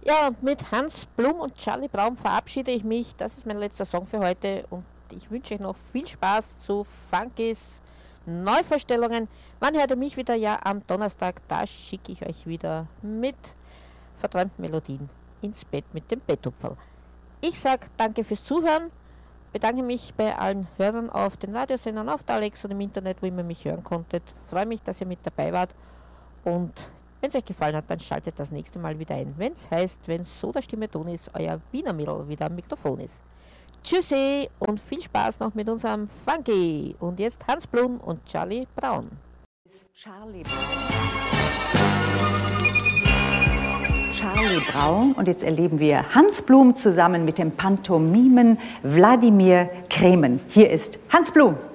Ja, und mit Hans Blum und Charlie Braun verabschiede ich mich. Das ist mein letzter Song für heute und ich wünsche euch noch viel Spaß zu Funkys Neuvorstellungen. Wann hört ihr mich wieder? Ja, am Donnerstag. Da schicke ich euch wieder mit verträumten Melodien ins Bett mit dem Betthupferl. Ich sage danke fürs Zuhören, bedanke mich bei allen Hörern auf den Radiosendern, auf der Alexa und im Internet, wo ihr mich hören konntet. Freue mich, dass ihr mit dabei wart und wenn es euch gefallen hat, dann schaltet das nächste Mal wieder ein. Wenn es heißt, wenn so der Stimme Ton ist, euer Wiener Mädel wieder am Mikrofon ist. Tschüssi und viel Spaß noch mit unserem Funky. Und jetzt Hans Blum und Charlie Braun. Charlie Braun und jetzt erleben wir Hans Blum zusammen mit dem Pantomimen Wladimir Kremen. Hier ist Hans Blum.